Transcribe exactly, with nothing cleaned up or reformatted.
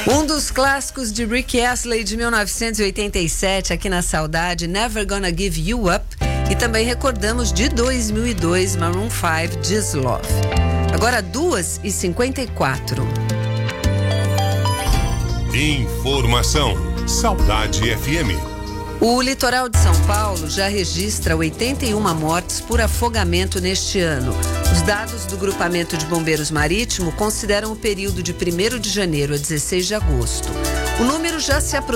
Um dos clássicos de Rick Astley de mil novecentos e oitenta e sete, aqui na Saudade, Never Gonna Give You Up. E também recordamos de dois mil e dois, Maroon cinco, This Love. Agora duas e cinquenta e quatro. Informação. Saudade F M. O litoral de São Paulo já registra oitenta e uma mortes por afogamento neste ano. Os dados do Grupamento de Bombeiros Marítimo consideram o período de primeiro de janeiro a dezesseis de agosto. O número já se aproxima